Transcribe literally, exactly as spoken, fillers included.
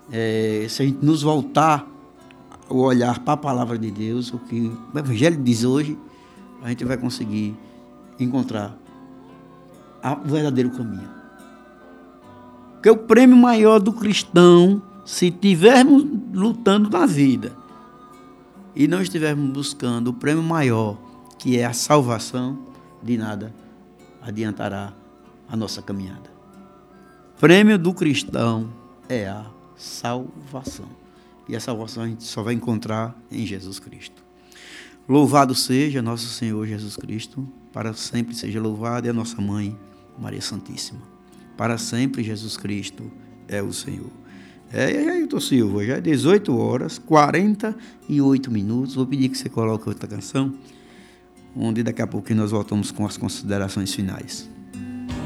É, se a gente nos voltar o olhar para a palavra de Deus, o que o Evangelho diz hoje, a gente vai conseguir encontrar o verdadeiro caminho. Porque o prêmio maior do cristão, se estivermos lutando na vida e não estivermos buscando o prêmio maior, que é a salvação, de nada adiantará a nossa caminhada. O prêmio do cristão é a salvação. E a salvação a gente só vai encontrar em Jesus Cristo. Louvado seja nosso Senhor Jesus Cristo, para sempre seja louvado, e a nossa Mãe, Maria Santíssima. Para sempre Jesus Cristo é o Senhor. É, é, Ailton Silva, já é dezoito horas, quarenta e oito minutos. Vou pedir que você coloque outra canção, onde daqui a pouco nós voltamos com as considerações finais.